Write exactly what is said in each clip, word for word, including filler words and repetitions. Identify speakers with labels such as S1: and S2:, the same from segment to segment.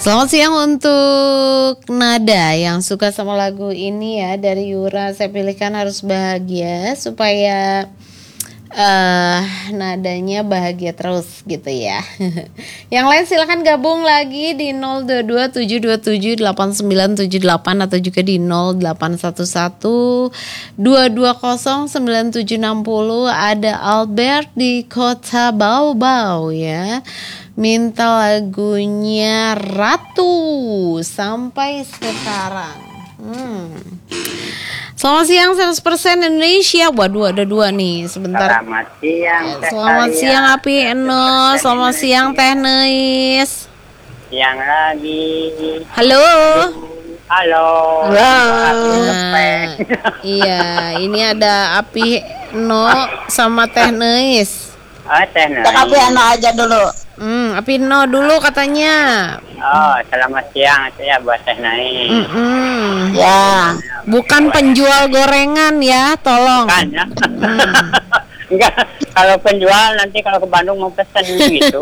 S1: Selamat siang untuk Nada yang suka sama lagu ini ya, dari Yura. Saya pilihkan Harus Bahagia supaya uh, nadanya bahagia terus gitu ya. Yang lain silahkan gabung lagi di nol dua dua tujuh dua tujuh delapan sembilan tujuh delapan atau juga di nol delapan satu satu dua dua nol sembilan tujuh enam nol. Ada Albert di Kota Bau Bau ya, minta lagunya Ratu Sampai Sekarang. hmm. Selamat siang seratus persen Indonesia. Waduh, ada dua nih sebentar.
S2: Selamat siang.
S1: Eh, Selamat siang Api Eno. Selamat siang Teh Neis.
S2: Siang lagi.
S1: Halo.
S2: Halo.
S1: Halo. Nah, iya, ini ada Api Eno sama Teh Neis.
S2: Oh, Teh Neis.
S3: Api Eno aja dulu.
S1: Hmm, Api Eno dulu katanya.
S2: Oh, selamat siang ya buat Teh Neis.
S1: Mm-mm.
S3: Ya.
S1: Bukan penjual gorengan ya, tolong.
S2: Kan ya. Hmm. Enggak, kalau penjual nanti kalau ke Bandung mau pesen gitu.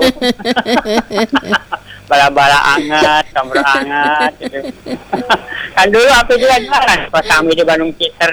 S2: Bala-bala anget, campur anget gitu. Kan dulu aku juga jualan pas kami di Bandung Citer.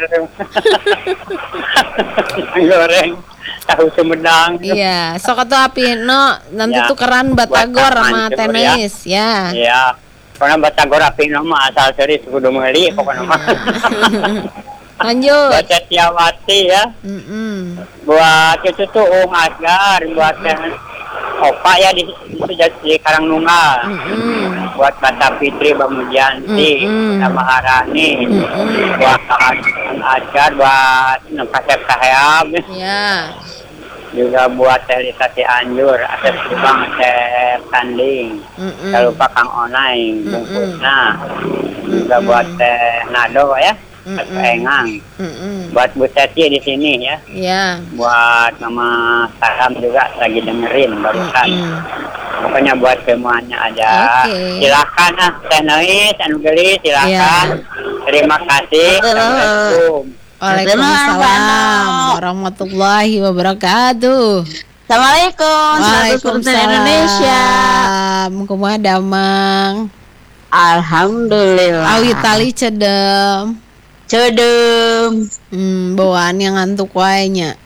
S2: Goreng tahu Sumedang.
S1: Iya, sok atuh Api Eno nanti
S2: Ya,
S1: tukeran batagor
S2: buat
S1: sama
S2: aman,
S1: Teh
S2: ya.
S1: Neis ya.
S2: Iya. Karena batagor api nama asal dari kudu meuli pokoknya mah.
S1: Lanjut.
S2: Buat Setiawati ya.
S1: Mm-mm.
S2: Buat itu tuh Ung Asgar, buat yang Opa ya di itu di Karangnunggal.
S1: Mm-mm.
S2: Buat Kata Fitri Bamujanti,
S1: Mm-mm.
S2: sama Harani.
S1: Mm-mm.
S2: Buat Ung Asgar, buat Kasep Kahayab.
S1: Ya.
S2: Juga buat Teh Lisa Cianjur, Asep Subang, Teh Tanding.
S1: Mm-mm.
S2: Jangan lupa Kang Onai, bungkusna. Juga
S1: Mm-mm.
S2: buat Teh Nado ya,
S1: Mm-mm.
S2: Teh Engang.
S1: Mm-mm.
S2: Buat Bu Teti di sini ya.
S1: Ya.
S2: Buat Mama Saram juga lagi dengerin barusan.
S1: Mm-mm.
S2: Pokoknya buat semuanya aja.
S1: Oke.
S2: Silakan ah, Teh Neis, Anu Geli, silakan.
S1: Ya.
S2: Terima kasih. Assalamualaikum.
S1: Waalaikumsalam warahmatullahi wabarakatuh.
S3: Assalamualaikum. seratus persen Indonesia.
S1: Kumaha damang?
S3: Alhamdulillah.
S1: Awi tali cedem.
S3: Cedem.
S1: Hmm, bawaan yang ngantuk wae nya.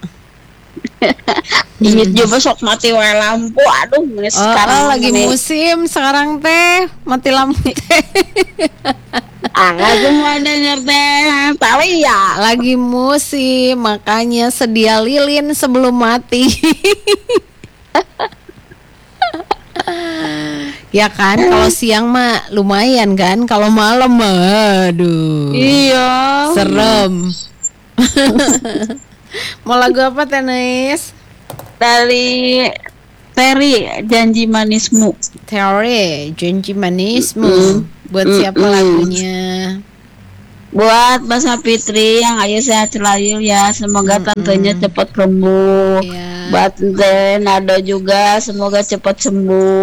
S3: Ingat juga sok mati wae lampu. Aduh,
S1: Oh,
S3: sekarang
S1: oh, lagi
S3: ini.
S1: musim sekarang teh mati lampu teh.
S3: Angga semua denger teh. Tali ya.
S1: Lagi musim, makanya sedia lilin sebelum mati. Ya kan, kalau siang mah lumayan kan, kalau malam mah aduh.
S3: Iya.
S1: Serem. Mau lagu apa Teh Neis?
S3: Dari Terry, Janji Manismu.
S1: Teori Janji Manismu.
S3: Mm-mm.
S1: Buat siapa
S3: Mm-mm.
S1: lagunya?
S3: Buat Basa Fitri yang ayo sehat selalu ya. Semoga
S1: Mm-mm.
S3: tantenya cepat sembuh.
S1: Iya.
S3: Buat Teh Nado juga semoga cepat sembuh.